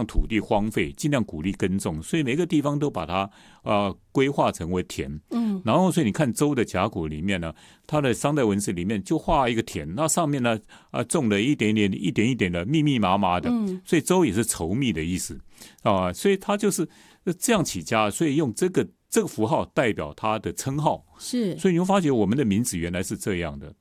土地荒废，尽量鼓励耕种，所以每个地方都把它规划成为田。然后所以你看周的甲骨里面呢，它的商代文字里面就画一个田，那上面呢种了一点一点的密密麻麻的，所以周也是稠密的意思所以它就是这样起家，所以用这个符号代表它的称号。 是， 所以你会发觉我们的名字原来是这样的，